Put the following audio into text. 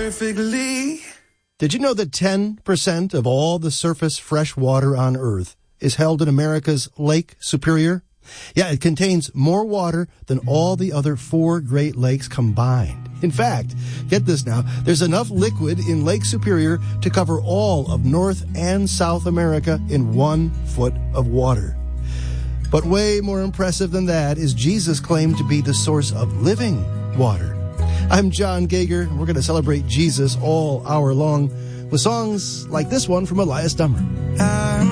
perfectly. Did you know that 10% of all the surface fresh water on Earth is held in America's Lake Superior? Yeah, it contains more water than all the other 4 Great Lakes combined. In fact, get this now, there's enough liquid in Lake Superior to cover all of North and South America in 1 foot of water. But way more impressive than that is Jesus' claim to be the source of living water. I'm John Gager. We're going to celebrate Jesus all hour long with songs like this one from Elias Dummer.